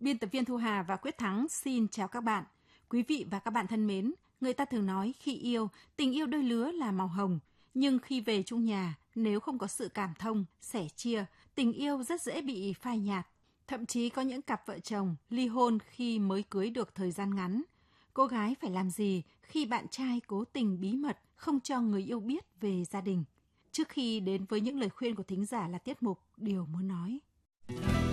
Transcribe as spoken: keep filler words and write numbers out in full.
Biên tập viên Thu Hà và Quyết Thắng xin chào các bạn. Quý vị và các bạn thân mến, người ta thường nói khi yêu, tình yêu đôi lứa là màu hồng. Nhưng khi về chung nhà, nếu không có sự cảm thông, sẻ chia, tình yêu rất dễ bị phai nhạt. Thậm chí có những cặp vợ chồng ly hôn khi mới cưới được thời gian ngắn. Cô gái phải làm gì khi bạn trai cố tình bí mật không cho người yêu biết về gia đình? Trước khi đến với những lời khuyên của thính giả là tiết mục Điều Muốn Nói.